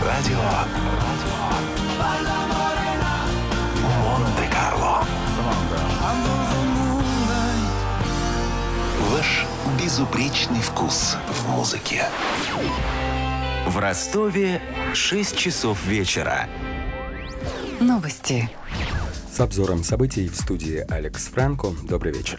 Радио Монте-Карло. Ваш безупречный вкус в музыке. В Ростове 6 часов вечера. Новости. С обзором событий в студии Алекс Франко. Добрый вечер.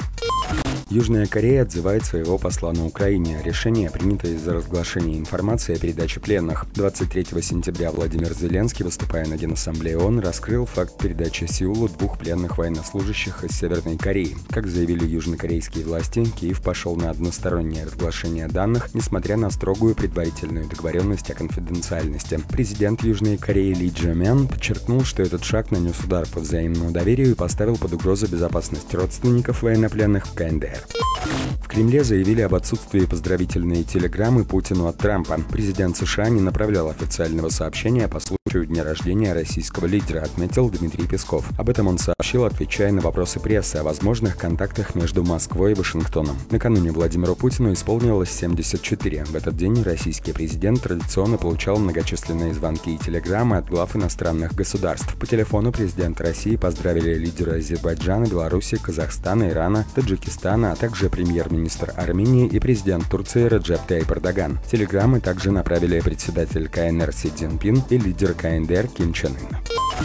Южная Корея отзывает своего посла на Украине. Решение принято из-за разглашения информации о передаче пленных. 23 сентября Владимир Зеленский, выступая на Генассамблее ООН, раскрыл факт передачи Сеулу 2 пленных военнослужащих из Северной Кореи. Как заявили южнокорейские власти, Киев пошел на одностороннее разглашение данных, несмотря на строгую предварительную договоренность о конфиденциальности. Президент Южной Кореи Ли Чжэ-мин подчеркнул, что этот шаг нанес удар по взаимному доверию и поставил под угрозу безопасность родственников военнопленных в КНДР. В Кремле заявили об отсутствии поздравительной телеграммы Путину от Трампа. Президент США не направлял официального сообщения по случаю дня рождения российского лидера, отметил Дмитрий Песков. Об этом он сообщил, отвечая на вопросы прессы о возможных контактах между Москвой и Вашингтоном. Накануне Владимиру Путину исполнилось 74. В этот день российский президент традиционно получал многочисленные звонки и телеграммы от глав иностранных государств. По телефону президент России поздравили лидера Азербайджана, Беларуси, Казахстана, Ирана, Таджикистана, а также премьер-министр Армении и президент Турции Реджеп Тайип Эрдоган. Телеграммы также направили председатель КНР Си Цзиньпин и лидер КНДР Ким Чен Ын.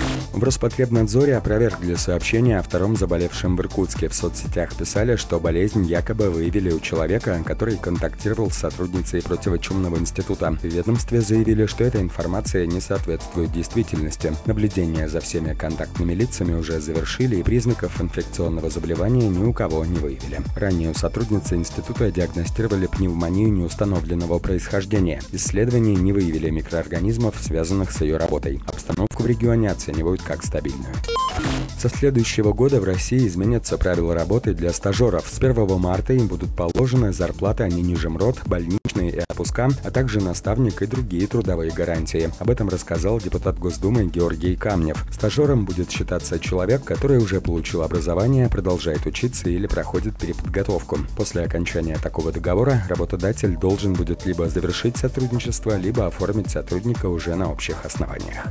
В Роспотребнадзоре опровергли сообщение о втором заболевшем в Иркутске. В соцсетях писали, что болезнь якобы выявили у человека, который контактировал с сотрудницей противочумного института. В ведомстве заявили, что эта информация не соответствует действительности. Наблюдение за всеми контактными лицами уже завершили, и признаков инфекционного заболевания ни у кого не выявили. Ранее у сотрудницы института диагностировали пневмонию неустановленного происхождения. Исследования не выявили микроорганизмов, связанных с ее работой. Обстановку в регионе оценивают как стабильную. Со следующего года в России изменятся правила работы для стажеров. С 1 марта им будут положены зарплата не ниже МРОТ, больничные и отпуска, а также наставник и другие трудовые гарантии. Об этом рассказал депутат Госдумы Георгий Камнев. Стажером будет считаться человек, который уже получил образование, продолжает учиться или проходит переподготовку. После окончания такого договора работодатель должен будет либо завершить сотрудничество, либо оформить сотрудника уже на общих основаниях.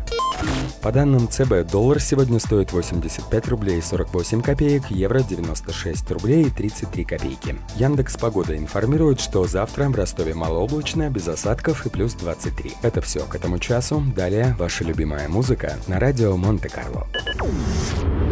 По данным ЦБ, доллар сегодня стоит 85 рублей 48 копеек, евро 96 рублей 33 копейки. Яндекс.Погода информирует, что завтра в Ростове малооблачно, без осадков и плюс 23. Это все к этому часу. Далее ваша любимая музыка на радио Монте-Карло.